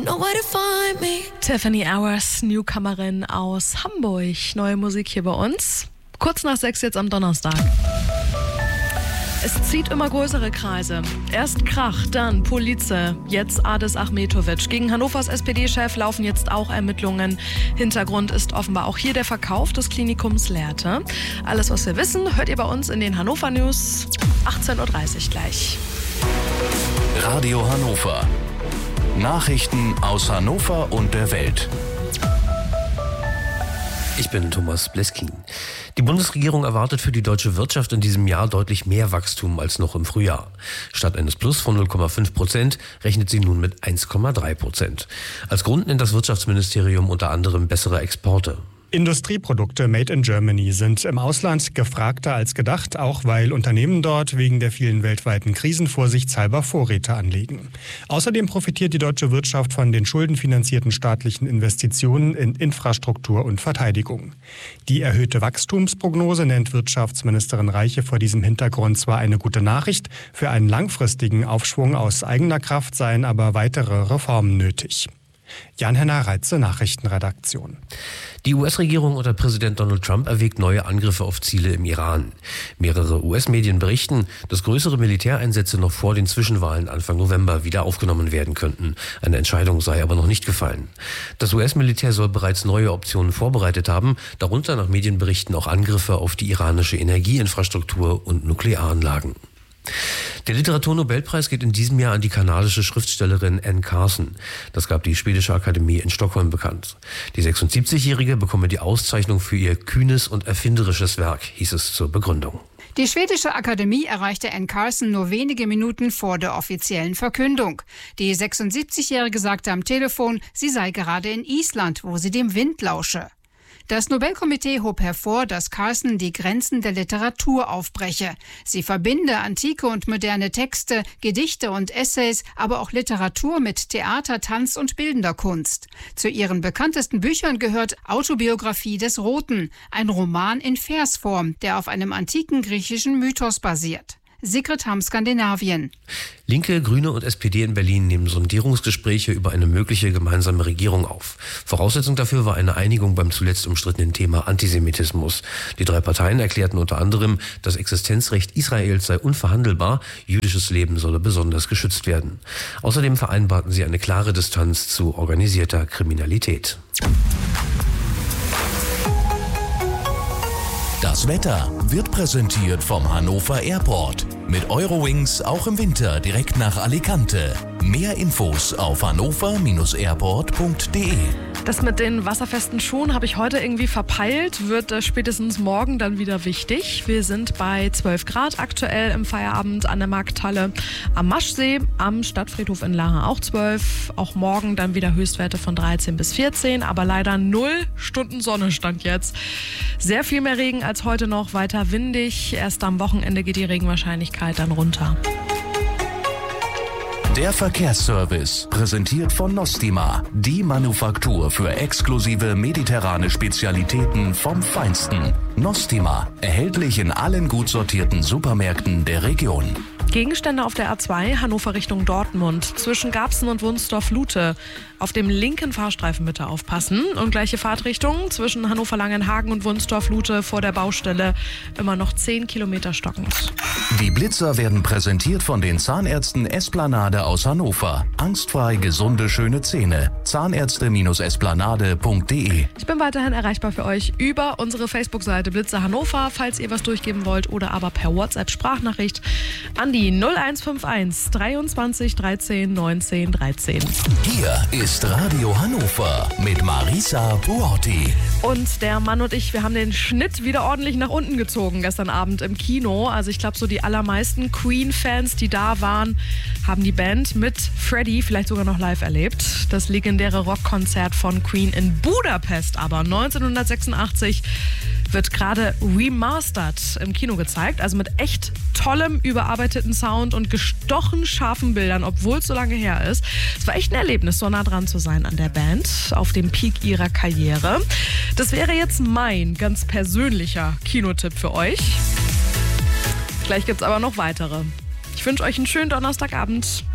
Tiffany Hours, Newcomerin aus Hamburg. Neue Musik hier bei uns. Kurz nach 6 jetzt am Donnerstag. Es zieht immer größere Kreise. Erst Krach, dann Police, jetzt Adis Ahmetovic. Gegen Hannovers SPD-Chef laufen jetzt auch Ermittlungen. Hintergrund ist offenbar auch hier der Verkauf des Klinikums Lehrte. Alles, was wir wissen, hört ihr bei uns in den Hannover News. 18.30 Uhr gleich. Radio Hannover. Nachrichten aus Hannover und der Welt. Ich bin Thomas Bleskin. Die Bundesregierung erwartet für die deutsche Wirtschaft in diesem Jahr deutlich mehr Wachstum als noch im Frühjahr. Statt eines Plus von 0,5% rechnet sie nun mit 1,3%. Als Grund nennt das Wirtschaftsministerium unter anderem bessere Exporte. Industrieprodukte made in Germany sind im Ausland gefragter als gedacht, auch weil Unternehmen dort wegen der vielen weltweiten Krisen vorsichtshalber Vorräte anlegen. Außerdem profitiert die deutsche Wirtschaft von den schuldenfinanzierten staatlichen Investitionen in Infrastruktur und Verteidigung. Die erhöhte Wachstumsprognose nennt Wirtschaftsministerin Reiche vor diesem Hintergrund zwar eine gute Nachricht, für einen langfristigen Aufschwung aus eigener Kraft seien aber weitere Reformen nötig. Jan-Henner Reitze, Nachrichtenredaktion. Die US-Regierung unter Präsident Donald Trump erwägt neue Angriffe auf Ziele im Iran. Mehrere US-Medien berichten, dass größere Militäreinsätze noch vor den Zwischenwahlen Anfang November wieder aufgenommen werden könnten. Eine Entscheidung sei aber noch nicht gefallen. Das US-Militär soll bereits neue Optionen vorbereitet haben, darunter nach Medienberichten auch Angriffe auf die iranische Energieinfrastruktur und Nuklearanlagen. Der Literaturnobelpreis geht in diesem Jahr an die kanadische Schriftstellerin Anne Carson. Das gab die Schwedische Akademie in Stockholm bekannt. Die 76-Jährige bekomme die Auszeichnung für ihr kühnes und erfinderisches Werk, hieß es zur Begründung. Die Schwedische Akademie erreichte Anne Carson nur wenige Minuten vor der offiziellen Verkündung. Die 76-Jährige sagte am Telefon, sie sei gerade in Island, wo sie dem Wind lausche. Das Nobelkomitee hob hervor, dass Carson die Grenzen der Literatur aufbreche. Sie verbinde antike und moderne Texte, Gedichte und Essays, aber auch Literatur mit Theater, Tanz und bildender Kunst. Zu ihren bekanntesten Büchern gehört Autobiografie des Roten, ein Roman in Versform, der auf einem antiken griechischen Mythos basiert. Sigrid Hamm, Skandinavien. Linke, Grüne und SPD in Berlin nehmen Sondierungsgespräche über eine mögliche gemeinsame Regierung auf. Voraussetzung dafür war eine Einigung beim zuletzt umstrittenen Thema Antisemitismus. Die drei Parteien erklärten unter anderem, das Existenzrecht Israels sei unverhandelbar, jüdisches Leben solle besonders geschützt werden. Außerdem vereinbarten sie eine klare Distanz zu organisierter Kriminalität. Das Wetter wird präsentiert vom Hannover Airport. Mit Eurowings auch im Winter direkt nach Alicante. Mehr Infos auf hannover-airport.de. Das mit den wasserfesten Schuhen habe ich heute irgendwie verpeilt, wird spätestens morgen dann wieder wichtig. Wir sind bei 12 Grad aktuell im Feierabend an der Markthalle am Maschsee, am Stadtfriedhof in Lahr auch 12. Auch morgen dann wieder Höchstwerte von 13 bis 14, aber leider 0 Stunden Sonne stand jetzt. Sehr viel mehr Regen als heute noch, weiter windig. Erst am Wochenende geht die Regenwahrscheinlichkeit dann runter. Der Verkehrsservice, präsentiert von Nostima, die Manufaktur für exklusive mediterrane Spezialitäten vom Feinsten. Nostima, erhältlich in allen gut sortierten Supermärkten der Region. Gegenstände auf der A2, Hannover Richtung Dortmund, zwischen Garbsen und Wunstorf-Lute. Auf dem linken Fahrstreifen bitte aufpassen. Und gleiche Fahrtrichtung zwischen Hannover-Langenhagen und Wunstorf-Lute vor der Baustelle. Immer noch 10 Kilometer stockend. Die Blitzer werden präsentiert von den Zahnärzten Esplanade aus Hannover. Angstfrei gesunde, schöne Zähne. Zahnärzte-esplanade.de. Ich bin weiterhin erreichbar für euch über unsere Facebook-Seite Blitzer Hannover, falls ihr was durchgeben wollt, oder aber per WhatsApp-Sprachnachricht an die 0151 23 13 19 13. Hier ist Radio Hannover mit Marisa Buotti. Und der Mann und ich, wir haben den Schnitt wieder ordentlich nach unten gezogen gestern Abend im Kino. Also ich glaube, so die allermeisten Queen-Fans, die da waren, haben die Band mit Freddie vielleicht sogar noch live erlebt. Das legendäre Rockkonzert von Queen in Budapest aber 1986 wird gerade remastered im Kino gezeigt. Also mit echt tollem, überarbeiteten Sound und gestochen scharfen Bildern, obwohl es so lange her ist. Es war echt ein Erlebnis, so nah dran zu sein an der Band, auf dem Peak ihrer Karriere. Das wäre jetzt mein ganz persönlicher Kinotipp für euch. Gleich gibt's aber noch weitere. Ich wünsche euch einen schönen Donnerstagabend.